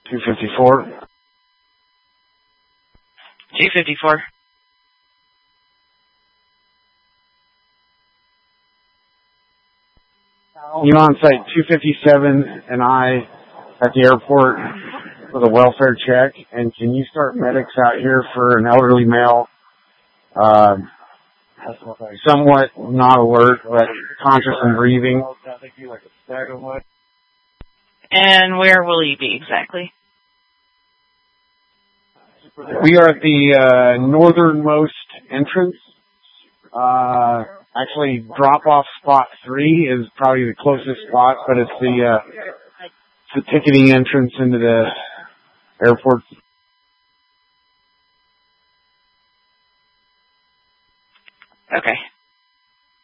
254. 254. You on site 257 and I at the airport for the welfare check, and can you start medics out here for an elderly male, somewhat not alert, but conscious and breathing? And where will you be exactly? We are at the northernmost entrance. Actually, drop-off spot 3 is probably the closest spot, but it's the ticketing entrance into the airport. Okay.